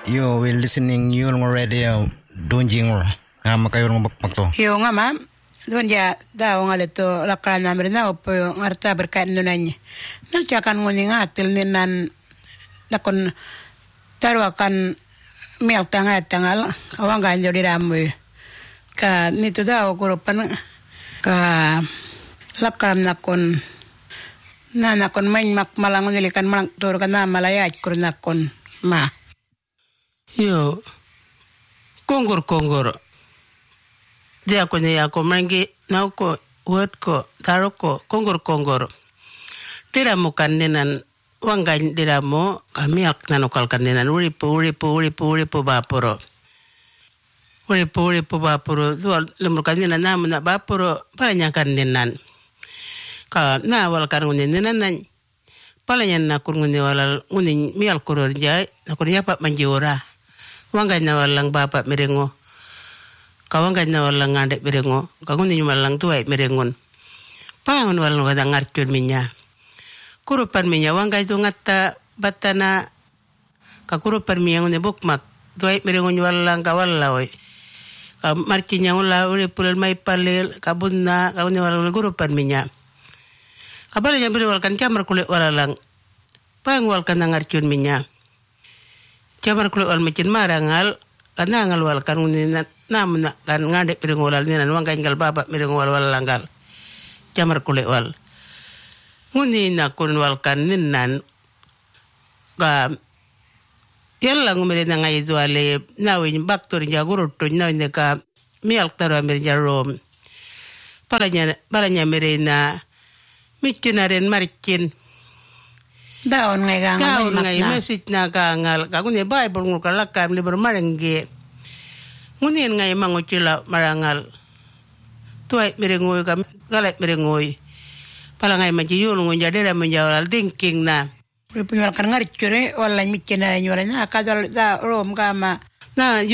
You will listening Yulong Radio Dunjingor. Makayong bakto. Yo nga ma'am. Doon ya daw nga lito lakran namin na upo yung arta berkain doon niya. Nalcakan nguning atil ninan nakon tarwakan milk tangal awang ganjo di ramoy. Ka nito daw kurupan ka lakran nakon main malangon nilikan malang tur kana malaya kurunakon ma. Yo kongor dia ko ne ako mangi nauko word ko taroko kongor diramu kannenan wangan diramu kami ak nanokal kannenan uripu bapuro dual lemur kannenan namuna bapuro palanya kannenan ka na wal kannenan nan palanya na kurngune walal unin mial kuror jai nakurnya pak manjura wangan na walang bapak merengo kawangan na walang ngandek merengo kagunin walang tuai merengon pangun walang kadang ngarcun minya kurupan minya wangan itu ngata batana kakurupan minya ngune bukmak tuai merengon walang kawalawai marcinya wala uri pulel mai palel kabunna kagunin walang kurupan minya kabar yang beri walkan camar kulit walang pangun walkan ngarcun minya camar kulit wal mecin marangal kana ngal wal kan namna kan ngandek piringolal ninan wangan gal baba piringol wal langgal camar kulit wal nguni na kun wal kan ninan ga yalla ngumere na ngai duale nawin baktor jaguru to nawin ka mial taro mer jarom paranya merena micinaren marcin daon ngai message na kangal kagunye bible ngul kalakam liber marenge ngunin ngai mangucila marangal tuai merengoy kam galai merengoy pala ngai maji yul ngun jadera menjawal thinking na punyal kan ngaricure wala micina nyolanya kadal da rom kama na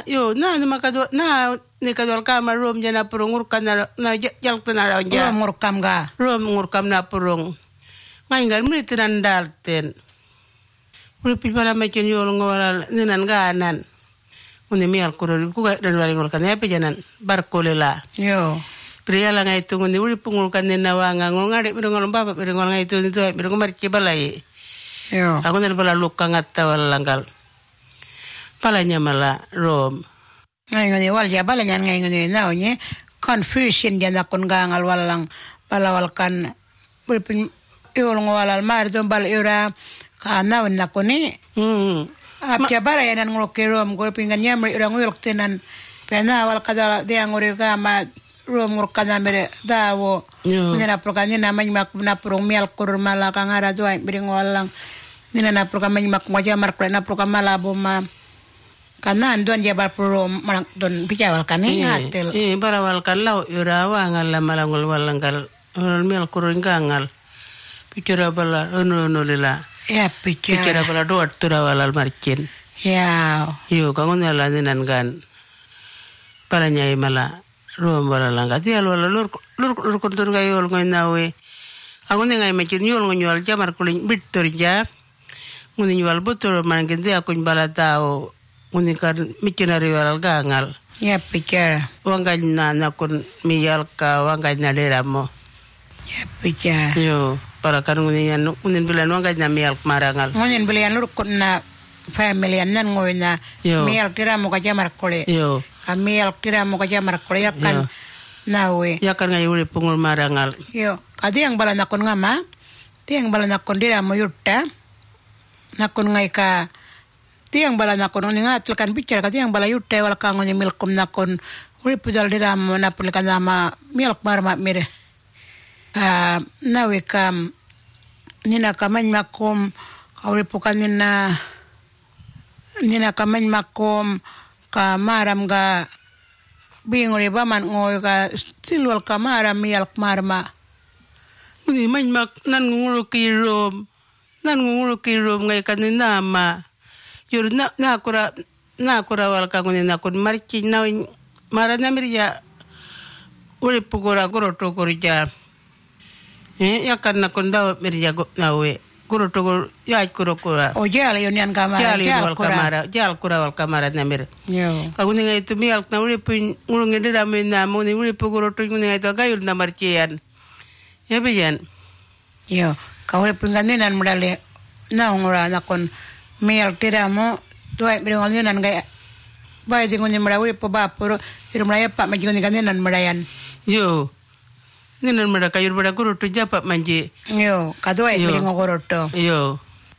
makado na ne kadal kama rom jana purungur kana na jaltana ronja rom ngurkam na purung maingal militeran dalten uripi para macen yol ngawal ninan ganan uni mial kuror ku dan walingol kan ya pejanan barkolela yo priala ngai tu uni uri pungul kan nena wanga ngol ngade ngol baba ngol ngai tu itu ngol marci balai yo aku nen bala lukka ngatta walanggal palanya mala rom ngai ngoni wal ya balanya ngai ngoni naonye confusion dia nakon gangal walang palawal kan uripi yol ngwalal mar don bal ira kana na koni apja bara yanan ngokirom go pingan nyam ira ngoyok tenan pena wal kada dia ngori kama rom ngor kana mere dawo nina prokani na manyak na prong mial kur mala kangara doai biringolang nina na prokama manyak moja mar na prokama labo ma kana andon dia bar pro manak don bijawal kani hatel bara wal kalau ira wangal malangol walangal mial kur ngangal picara bala ono lela ya picara bala doat tura walal marcin ya yo kangon ala ninan gan palanya mala rom bala langga ti alwala lur kontur gayol ngoy nawe agun ngai marcin yol ngol jamar kuling bitor ja nguni wal butur mangin dia kun bala tao nguni kan micinari walal gangal ya picara wangan na kun miyal ka wangan na deramo ya picara yo para kan ngunin bilan wanga na mial marangal ngunin bilan lur kunna family nan ngoyna mial tira mo ka jamar kole yo mial tira mo ka jamar kole yakan nawe yakan ngai uri pungul marangal yo kadi yang bala nakon ngama tiang bala nakon dira mo yutta nakon ngai ka tiang bala nakon ninga tulkan bicara kadi yang bala yutta wal ka ngoni milkom nakon uri pudal dira mo napul kan ama mial marma mere nawe kam nina kamany makom kauripukan nina kamany makom ka maram ga bingori baman ngoy ka silwal ka maram mialk marma uni many mak nan nguru kirom ngay kanina ma yur na kura wal ka nguni na kun marci nawin marana mirya uri pukura kuro to kurja yakan na kun daw mirya nawe guru to ya kuro kura O jala yonian kamara. jal kura wal kamara namir Yo. kaguni ngai tu mial na uri pun ngurung ndira me na mo ni uri pu guru to nguni ngai to gayul na marcian ya bijan Yo. Kau pinganinan mudale na ngura nakon mial tiramo tuai pinganinan gaya. Baik jingunin mudawuri po bapuro irumraya pak majingunin ganinan mudayan. yo ninan mada kayur bada guru to japa manje Yo. Kaduai pinangogoroto. yo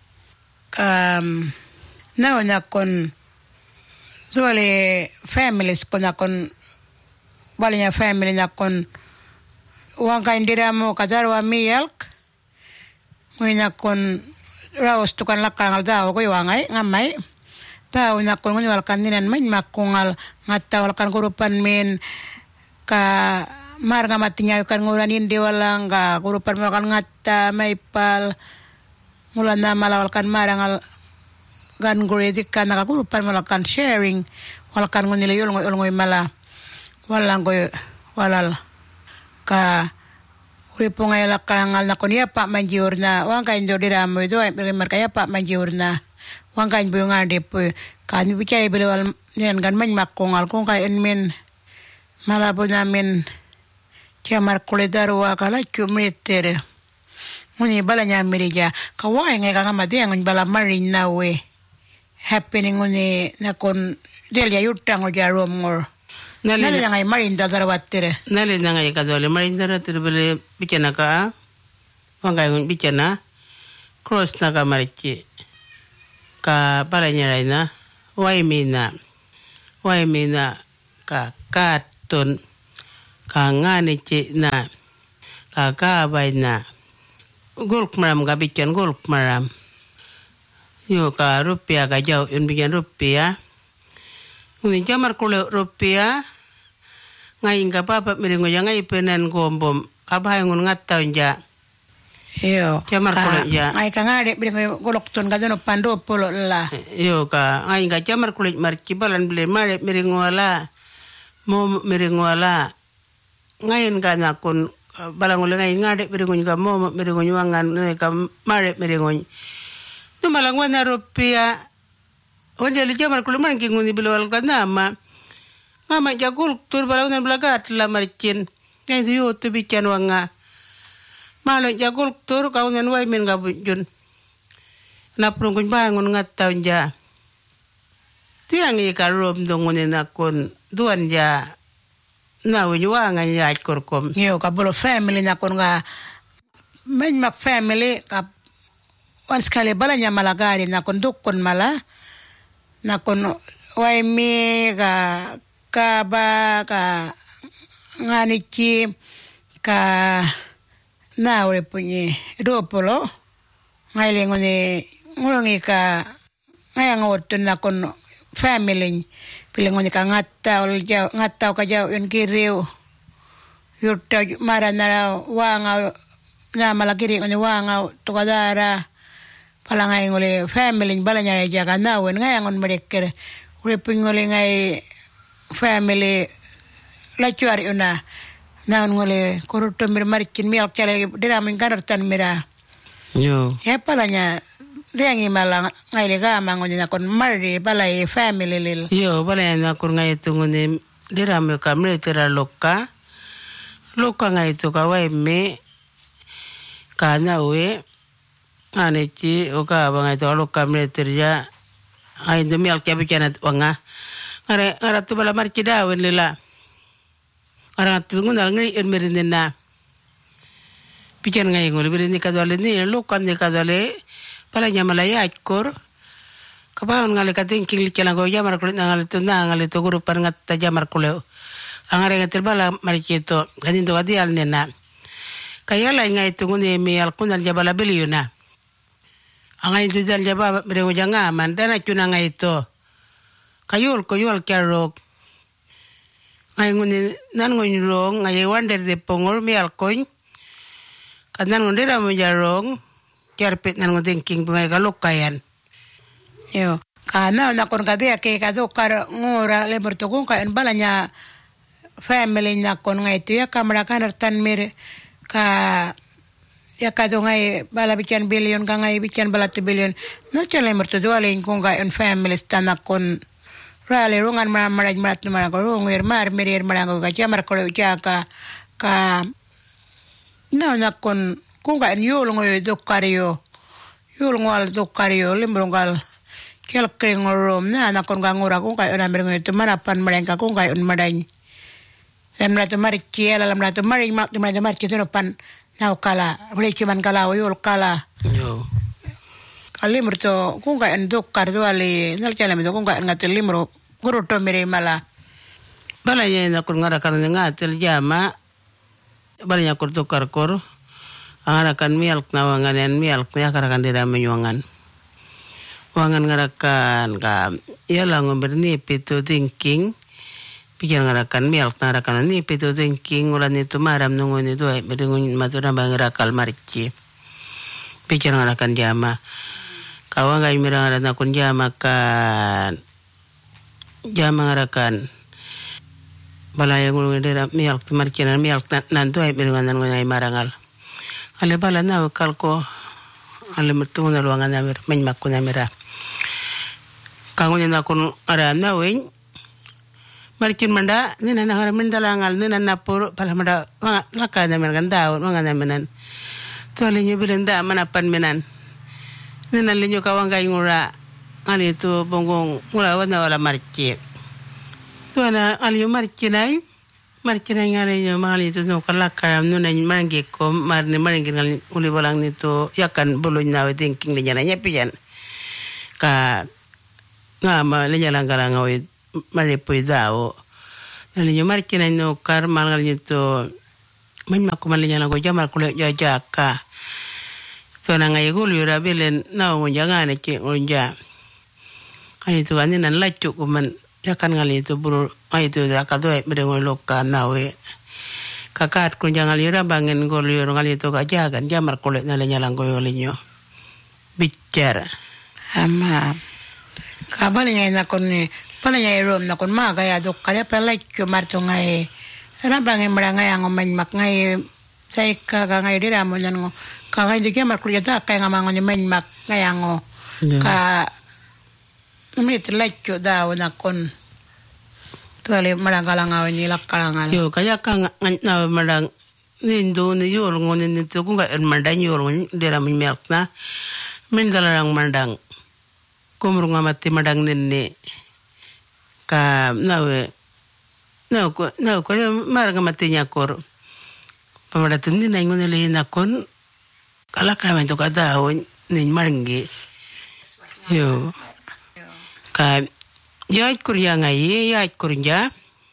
Now nakon zuale families ko nakon balinya family nakon wangka indira mo kajarwa milk ngina kon raos tukan lakangal daw ko wangai ngamai tao nakon ngal kaninan main makungal ngatawal kan gurupan min ka marga matinya kan nguranin diwalang ka gurupan mo kan ngatta maipal mulana malawal kan marangal gan guredik kan nakagurupan malakan sharing walakan ngunila yulngoy mala walang ko walal ka uri po ngay lakangal na kunya pa manjiur na wangkain do diramo ito ay markaya pa manjiur na wangkain po yung ade po kani bicara bilawal niyan gan man makungal kung kain min malabo namin chamar kuledarwa kala chumritere muni bala nya mirija kawai ngay kagamati ang bala marin na we happening uni nakon delia yutang o jarom ngor nale ngay marin dadarawatire nale ngay kadole marin dadarawatire bele bicana ka wangay ngun bicana cross na ka marichi ka bala nya na waimina ka katon ka ngane che na ka kabay na gulp maram ka bican gulp maram yo ka rupiah ka jauh yun bican rupiah ngunit jamar kulo rupiah ngayon ka papa miringo ya ngayon penan gombom kabahay ngun ngataw nja yo jamar kulo ya ngay ka ngade miringo gulok ton ka dono pando polo la yo ka ngayon ka jamar kulo marchibalan bile mare miringo ala mo miringo ala ngayon ka nakon balangol ngayon ngade miringo ka mo miringo wangan ka mare miringo malang wana rupiah wanja li jamar kulo man ki nguni bilawal ka nama ngama jagul tur balawnan blagat la marcin ngay du yo tu bican wanga malo jagul tur kaunan way men ga bunjun na prungkun bangun ngataw ja tiang i karom dongone nakon duan ja na wanga ya korkom yo kabulo family nakon ga men mak family ka wan sekali balanya malagari nakon dukon mala nakon waimi ka kaba ka nganichi ka naure punyi dopolo ngailengo ni ngulungi ka ngayang otun nakon family pilengo ni ka ngataw ka jaw yun kiriw yurta marana wanga na malagiri ni wanga tukadara palangay nguli family balanya na jaga nawen ngayang on mereker uripin nguli ngay family lachuari una naon nguli kuruto mir maricin miak cale diramin kanartan mira yo ya palanya dengi malang ngay lega mangon na kon mari balay family lil yo balaya na kur ngay tunguni dirame kamre tera loka ngay to kawai me kana we anechi oka bangay to loka kamre terja ay demi alkiabicanat wanga ara tu bala marci dawen lila ara tu ngunal ngri ermerinena pican ngay ngol berini kadwale ni lokan ni kadwale pala nyamala ya kor kabaon ngale katingking licana go jamar kulit ngale to guru par ngatta jamar kulo angare ngatel bala marci to kanin to adial nena kayala ngay tu ngune mi alkunal jabala beliuna angay tu dal jaba merengo janga mandana cuna ngay to kayol kyarok ngay nguni nan ngoni rong ngay wander de pongor mi alkoin kanan ngondera mo jarong kyarpet nan ngodeng king ngay kalokayan yo kana nakon kadia ke kadokar ngora le bertokon kaen balanya family nakon ngay tu ya kamera kanartan mir ka ya kato ngai bala bican billion ka ngai bican bala 2 billion no chale mertu dualin kung ga on family stanakon rale rungan maraj marat marang rungir mar mirir marang ga jamar ko ka no nakon kung ga yul ngoy dokariyo yul ngwal dokariyo limbrungal kel kringorom na nakon ga ngura kung ga ona mereng itu marapan merengka kung ga on madany semra to mari kiela lamra to mari mak to mari kito pan nau kala boleh cuman kala yul kala yo kalimur to kung ga endok kardo ali nal kala mi to kung ga ngatel limro guru to mere mala bala ye na kur ngara kan ngatel jama bala nya kur to karkor angara kan milk na wangan milk ya karakan dira menyuangan wangan ngarakan ka yala ngomberni pitu thinking pikir ngarakan milk ngarakan ni pitu thinking ulan itu maram nungun itu beringun matura bangrakal marci pikir ngarakan jama kawan gai mirang ngarakan kun jama kan jama ngarakan balaya ngulung dera milk marci na milk nantu ai beringun nungun ai marangal ale bala na kalko ale mertu na luangan namir menmakku namira kangunya na kun ara na wen marcin manda nina na haramin dalangal nina na puro pala manda laka na menan daon mga na menan to alinyo bilenda manapan menan nina linyo kawang kay ngura ani to bongong ngura wala marci to na alinyo marcinay ngalinyo mali to no kalaka nuna mangi ko marni mangi ngal uli bolang nito yakan boloy na thinking linya na pian ka ngama linya lang ngawi mari puidao nalinyo marchina no kar malgal nito manma ko malinya lang ko jamar ko jaka to na ngai gulu rabilen na mo jangane ki onja ani to ani nan lachu ko man yakan ngali to buru ai to rakado e merengo lokka nawe kakat ko jangal yura bangen gol yura ngali to ka jagan jamar ko nalinya lang ko yolinyo bicara ama kabalinya na kon palanya rom na kon maga ya dok kare palai ko marto ngai rambang emranga yang ngomeng mak ngai sai ka ngai dira mo nan ngo ka ngai dike mar kuya ta ka ngamang ni men mak ngai ngo ka mit lekyo da na kon tole marangala ngaw ni lakarangal yo kaya ka na marang nindo ni yol ngoni ni to kunga mandang yol dira min melk na min dalarang mandang kumru ngamati mandang nenne ka nawe no ko maranga matinya kor pamadatin ni nai ngone le na kon kala ka men to kada o ni marangi yo ka yai kurya ngai yai kurya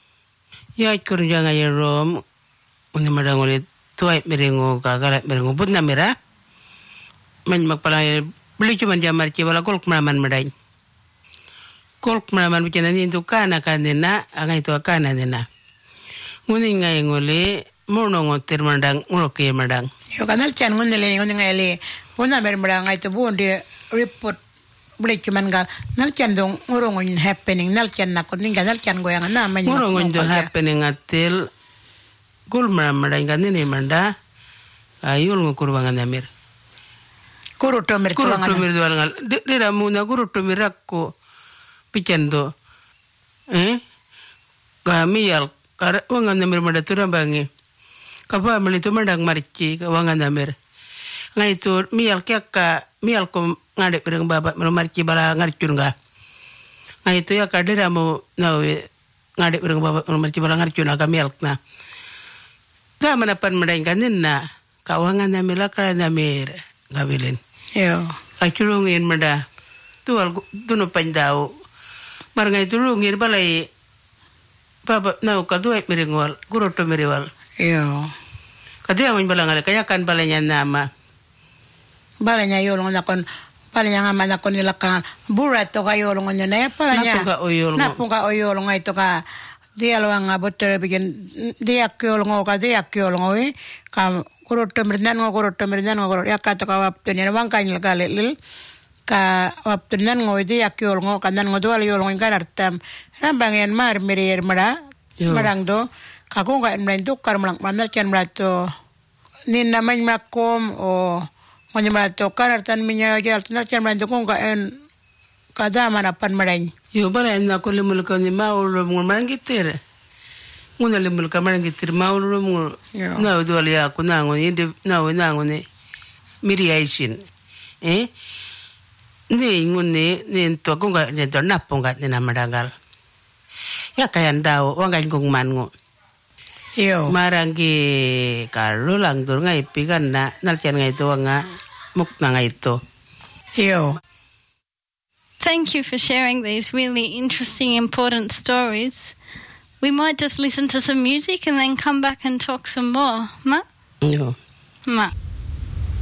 ngai rom uni madangole tuai merengo ka kala merengo putna mera man makpala beli cuma jamar ci wala kolk maraman madai kolk maraman bicana ni to kana kanena anga itu kana nena nguni ngai ngole mono ngoter mandang ngoke mandang yo kanal chan ngone le ngone ngai le una mer madang ngai to bonde report beli cuma ngal nal chan dong ngorongon happening nal chan nakon ninga nal chan goyang na man ngorongon do happening atel gul maraman kanene manda ayul ngokurbangan amir kuruto mertuangan dira muna kuruto mirakko picendo gamiyal kar wangan namer madatura bangi kapa melito mandang marci wangan namer ngai to miyal kyaka miyal ko ngade pereng baba marci bala ngarcun ga ngai to ya kadira mo nawe ngade pereng baba marci bala ngarcun aga miyal na ta manapan mandang kanina kawangan namela kara namer gabilen yo kacurungin mada tual tuno pandau marngai turungin balai baba nau kadue miringwal guroto miriwal yo kadia ngon balangal kaya kan balanya nama balanya yolong nakon balanya ngama nakon nilaka burat to kayo yolong na palanya napunga oyolong ay to ka dia luang aboter bikin dia kyolong ka kuroto merdan ya kata ka waptu ni wang kan lil ka waptu nan ngo dia kyol ngo kanan ngo dwal yol ngo ganartam rambangen mar mirir mara marang do ka ko ga men duk kar malang manal chan marato ninna makom o ngonyamato karatan minya jal tunarchan mandu kunga en kadama na panmarain. Yo bara na ko limul ka ni maulu mo mangitir. Nguna limul ka mangitir maulu mo na udwali ya kuna ngoni inde na ngoni miriaishin. Ni ngune ni to kunga ni to naponga ni na madagal. Ya kayandao wanga ngong mango. Yo. Marangi kalu lang dur ngai pigan na nalcian ngai to nga muk na ngai to. Yo. Thank you for sharing these really interesting, important stories. We might just listen to some music and then come back and talk some more. Ma? Yo. Ma.